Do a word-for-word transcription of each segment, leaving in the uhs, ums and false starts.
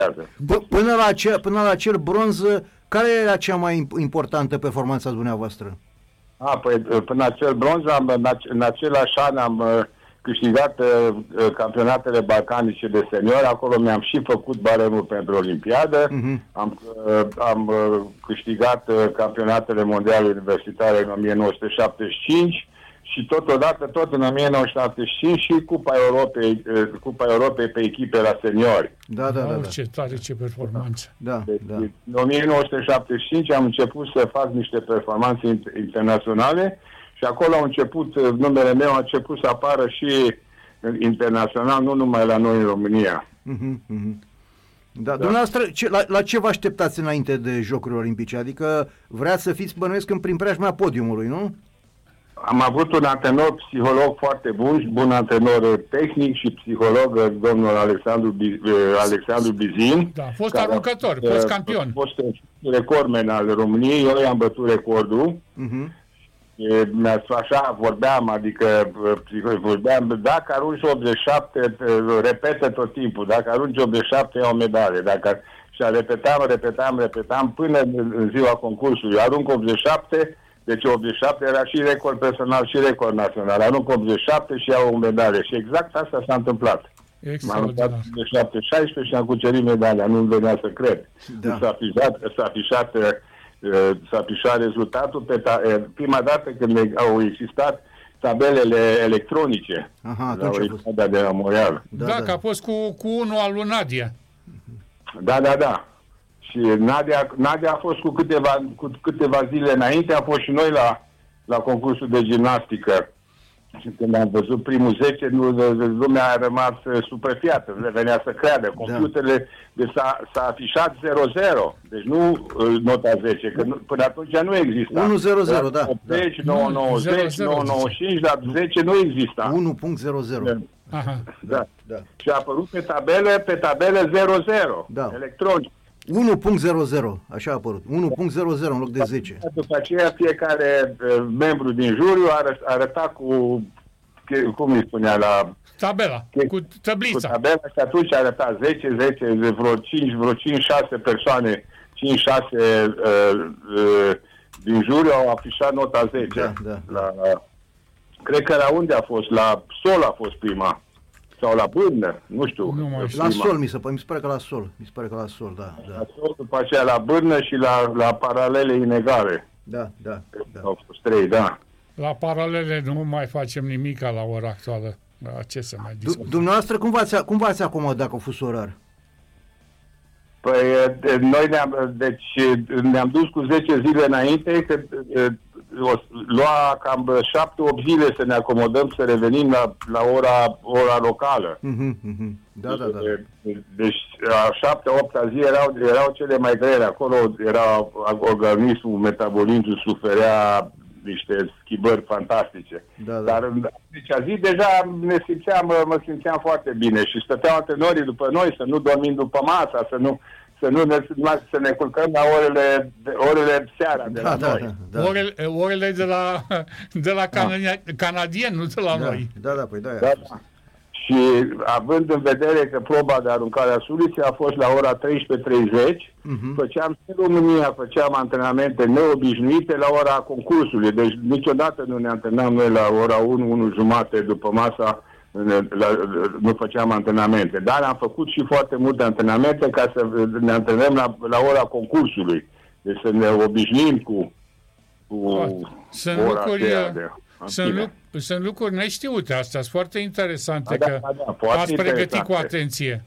Până la, acel, până la acel bronz, care era cea mai importantă performanță a dumneavoastră? A, păi, până acel bronz, am, în, ace, în același an am uh, câștigat uh, campionatele balcanice de seniori, acolo mi-am și făcut baremul pentru Olimpiadă, uh-huh. am, uh, am uh, câștigat uh, campionatele mondiale universitare în o mie nouă sute șaptezeci și cinci și totodată, tot în o mie nouă sute șaptezeci și cinci și Cupa Europei, uh, Cupa Europei pe echipe la seniori. Da, da, da. Oh, ce tare, ce performanță. Da, deci, da. în o mie nouă sute șaptezeci și cinci am început să fac niște performanțe internaționale și acolo au început, numele meu a început să apară și internațional, nu numai la noi în România. Uh-huh, uh-huh. Da, da. Dumneavoastră, ce, la, la ce vă așteptați înainte de Jocurile Olimpice? Adică vreați să fiți, bănuiesc, în prin preajma podiumului, nu? Am avut un antrenor psiholog foarte bun, bun antrenor tehnic și psiholog, domnul Alexandru, Alexandru Bizin. Da, a fost aruncător, a fost campion. A fost recordman al României, eu i-am bătut recordul. Uh-huh. Mi-a așa, vorbeam, adică vorbeam, dacă arunci optzeci și șapte, repetă tot timpul, dacă arunci optzeci și șapte, iau o medalie. Dacă, și repetam, repetam, repetam, până în ziua concursului. Arunc optzeci și șapte, deci optzeci și șapte era și record personal și record național. Arunc optzeci și șapte și iau o medalie. Și exact asta s-a întâmplat. M-am aruncat optzeci și șapte șaisprezece și am cucerit medalia, nu-mi venea să cred. Da. S-a afișat, s-a afișat s-a afișat rezultatul pe ta, prima dată când au existat tabelele electronice. Aha, la Olimpiada de la Montreal. Da, da, da, că a fost cu, cu unul al lui Nadia. Da, da, da. Și Nadia, Nadia a fost cu câteva, cu câteva zile înainte, a fost și noi la, la concursul de gimnastică. Și când am văzut primul zece, lumea a rămas suprafiată, le venea să creadă. Computerele, da. Deci s-a, s-a afișat zero zero, deci nu nota zece, că nu, până atunci nu exista. unu zero zero, da. optzeci, nouă nouăzeci, nouă nouăzeci și cinci, dar zece nu exista. unu punct zero zero. Aha. Da. Da. Și a apărut pe tabele, pe tabele zero zero, da. Electronic. unu punct zero zero, așa a apărut. unu punct zero zero în loc de zece. După aceea fiecare uh, membru din juriu ară, arăta cu, cum îi spunea, la... Tabela, cu tablița. Cu tabela și atunci arăta zece, zece, vreo cinci, vreo cinci șase persoane, cinci șase uh, uh, din juriu au afișat nota zece. Da, da. La, la, cred că la unde a fost? La Sol a fost prima. Sau la Bârnă, nu știu. Nu mai la Sol, mi se, mi se pare că la Sol. Mi se pare că la Sol, da. da. La Sol, după aceea la Bârnă și la, la paralele inegale. Da, da, da. Au fost trei, da. La paralele nu mai facem nimic la ora actuală. La ce să mai discutăm? Dumneavoastră, cum v-ați, cum v-ați acomodat cu fusul orar? Păi, noi ne-am, deci, ne-am dus cu zece zile înainte, că lua cam șapte opt zile să ne acomodăm, să revenim la, la ora, ora locală. Mm-hmm, mm-hmm. Da, da, da. Deci, a șapte opta zi erau, erau cele mai grele. Acolo era organismul, metabolismul suferea niște schimbări fantastice. Da, da. Dar în zecea zi deja ne simțeam, mă simțeam foarte bine și stăteau antrenorii după noi să nu dormim după masa, să nu să nu ne, să ne culcăm la orele, orele seara de la da, noi. Da, da. Orele, orele de la, de la da. canadieni, nu de la da. noi. Da, da, păi da. da, da. Și având în vedere că proba de aruncare a suliței a fost la ora treisprezece treizeci, uh-huh. făceam în România, făceam antrenamente neobișnuite la ora concursului. Deci niciodată nu ne antrenam noi la ora unu, unu jumate după masa, la, nu făceam antrenamente. Dar am făcut și foarte multe antrenamente ca să ne antrenăm la, la ora concursului. Deci să ne obișnuim cu, cu ora aceea de... Sunt, lu- sunt lucruri neștiute, astea sunt foarte interesante, da, că da, da, ați pregătit cu atenție.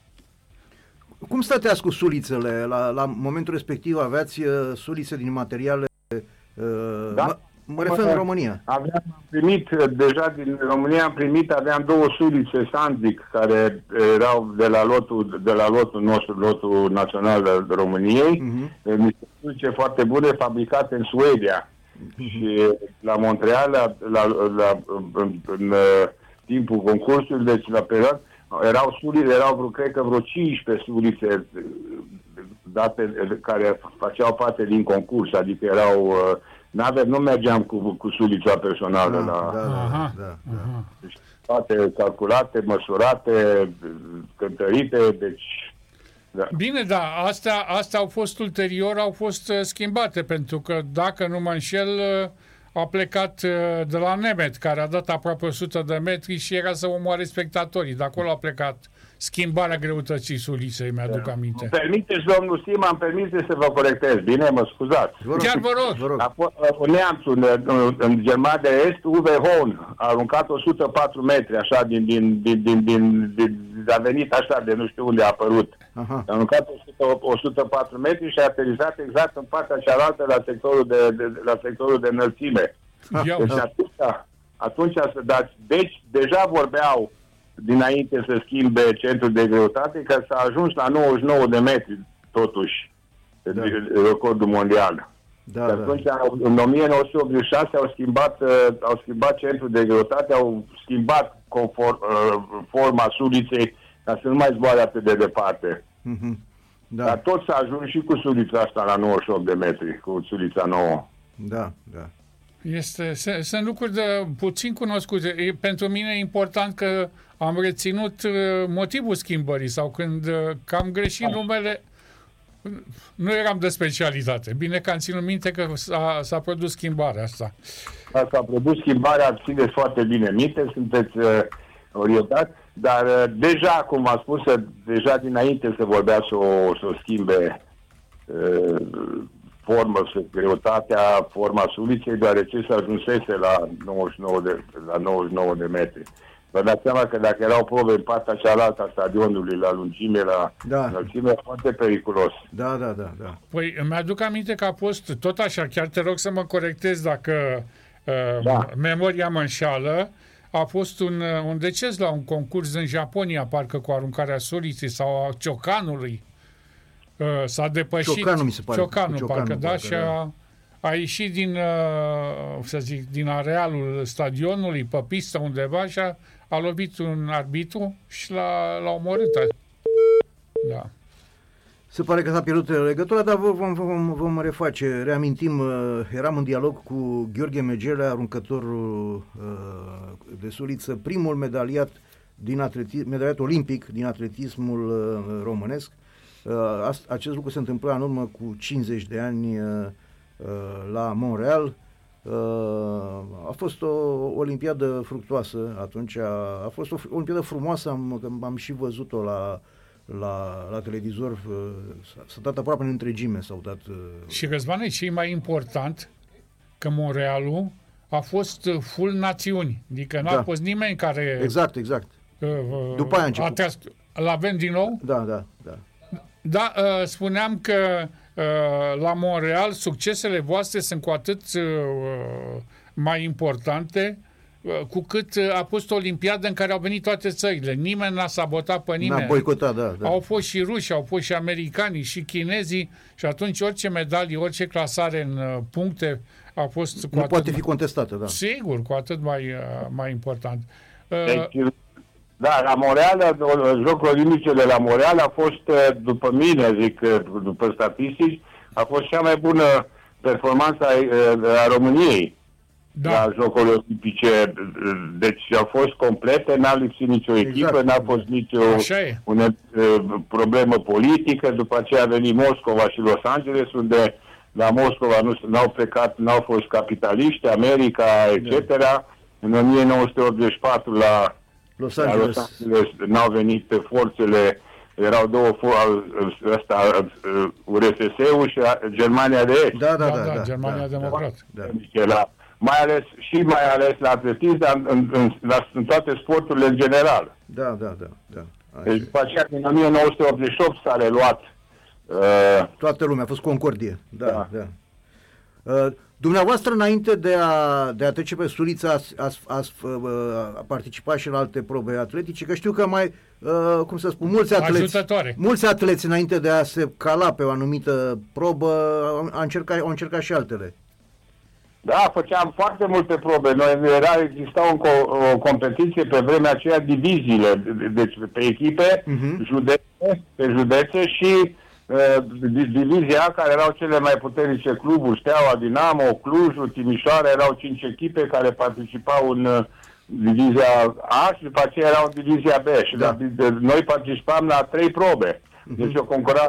Cum stăteați cu sulițele? La, la momentul respectiv aveați uh, sulițe din materiale, uh, da? mă, mă refer în România. Aveam primit, deja din România am primit, aveam două sulițe Sandvik, care erau de la lotul, de la lotul nostru, lotul național al României, uh-huh. niște sulițe foarte bune, fabricate în Suedia. Și la Montreal, la, la, la, în, în timpul concursului, deci la perioadă, erau sulițe, erau vreo, cred că vreo cincisprezece sulițe date, care făceau parte din concurs, adică erau, n-ave, nu mergeam cu, cu sulița personală. Da, la, da, da, da, da. Deci toate calculate, măsurate, cântărite, deci... Da. Bine, da, astea, astea au fost ulterior, au fost uh, schimbate, pentru că, dacă nu mă înșel, uh, a plecat uh, de la Nemet, care a dat aproape o sută de metri și era să omoare spectatorii. De acolo a plecat schimbarea greutății Suliței, mi-aduc da. aminte. Îmi permiteți, domnul Sima, îmi permiteți să vă corectez. Bine, mă scuzați. Vă rog, Chiar vă rog. Vă rog. A fost un neamț în, în, în Germania de Est, Uwe Horn, a aruncat o sută patru metri, așa, din, din, din, din, din, din, a venit așa, de nu știu unde a apărut. Aha. A aruncat o sută patru metri și a aterizat exact în partea cealaltă la sectorul de, de, la sectorul de înălțime. Ia, Deci da. atunci, atunci să dați, deci deja vorbeau dinainte să schimbe centrul de greutate, că s-a ajuns la nouăzeci și nouă de metri, totuși, Da. recordul mondial. Da, Și da. atunci, în o mie nouă sute optzeci și șase, au schimbat, uh, au schimbat centrul de greutate, au schimbat conform, uh, forma Suliței ca să nu mai zboare atât de departe. Mhm. Dar Da, tot s-a ajuns și cu Sulița asta la nouăzeci și opt de metri, cu Sulița nouă. da, da. Este, se- sunt lucruri de puțin cunoscute. E, pentru mine e important că am reținut uh, motivul schimbării sau când uh, că am greșit numele, nu eram de specialitate. Bine că am ținut minte că s-a, s-a produs schimbarea asta. Ca s-a produs schimbarea, țineți foarte bine minte, sunteți uh, orientați, dar uh, deja, cum am spus, uh, deja dinainte se vorbea să o, să o schimbe uh, formă, să, greutatea, forma Suliței, deoarece se ajunsese la nouăzeci și nouă de, la nouăzeci și nouă de metri. Vă dați seama că dacă erau probe în partea cealaltă a stadionului, la lungime, la Da. înălțime, era foarte periculos. Da, da, da, da. Păi îmi aduc aminte că a fost tot așa, chiar te rog să mă corectez dacă uh, Da. memoria mă înșală, a fost un, uh, un deces la un concurs în Japonia, parcă cu aruncarea Suliței sau a ciocanului. Uh, s-a depășit. Ciocanul, mi se pare. Ciocanul, Ciocanul, parcă, da, parcă, și a, a ieșit din, uh, să zic, din arealul stadionului pe pistă undeva și a, a lovit un arbitru și l-a, l-a omorât. Da. Se pare că s-a pierdut legătura, dar vom, vom, vom reface. Reamintim, uh, eram în dialog cu Gheorghe Megelea, aruncătorul uh, de Suliță, primul medaliat, din atleti- medaliat olimpic din atletismul uh, românesc. Uh, ast- acest lucru se întâmpla în urmă cu cincizeci de ani uh, uh, la Montreal. Uh, a fost o olimpiadă fructuoasă atunci, a, a fost o olimpiadă frumoasă, am, am și văzut-o la La, la televizor, s-a, s-a dat aproape în întregime, s-au dat... Și Răzvane, ce e mai important, că Montrealul a fost full națiuni, adică n-a Da. fost nimeni care... Exact, exact. Uh, După aia a început. tras... L-avem din nou? Da, da, da. Da, uh, spuneam că uh, la Montreal succesele voastre sunt cu atât uh, mai importante uh, cu cât uh, a fost o olimpiadă în care au venit toate țările. Nimeni n-a sabotat pe nimeni. N-a boicotat, da, da. Au fost și ruși, au fost și americanii, și chinezii și atunci orice medalie, orice clasare în uh, puncte a fost cu Nu atât poate mai... fi contestată, da. Sigur, cu atât mai, uh, mai important. Uh, Deci, da, la Montreal, Jocurile Olimpice de la Montreal a fost, după mine, zic, după statistici, a fost cea mai bună performanță a, a României da. la Jocurile Olimpice. Deci au fost complete, n-a lipsit nicio echipă, Exact. n-a fost nicio une, problemă politică. După aceea a venit Moscova și Los Angeles, unde la Moscova nu, n-au plecat, n-au fost capitaliști, America, et cetera. Da. În o mie nouă sute optzeci și patru la Los La Angeles. Los Angeles n-au venit forțele, erau două forțe, ăsta, U R S S-ul și Germania de Est. Da, da, Da, da, da, da, Germania da, Democrat. Da, Deci la, mai ales, și mai ales la atletism, dar în, în, la, în toate sporturile în general. da, da, da, da. Deci Așa. după aceea, în o mie nouă sute optzeci și opt s-a reluat uh, Toată lumea, a fost concordie. Da, da. Da. da. Uh, dumneavoastră, înainte de a, de a trece pe Suliță, ați, ați, ați uh, a participat și la alte probe atletice, că știu că mai, uh, cum să spun, mulți atleți, Ajutătoare. mulți atleți înainte de a se cala pe o anumită probă, au încercat, au încercat și altele. Da, făceam foarte multe probe. Noi era, exista o, o competiție pe vremea aceea, diviziile, deci pe echipe, Mhm. județe, pe județe și uh, divizia A, care erau cele mai puternice cluburi, Steaua, Dinamo, Clujul, Timișoara, erau cinci echipe care participau în uh, divizia A și după aceea erau în divizia B. Și Da. la, de, noi participam la trei probe. Deci o concurat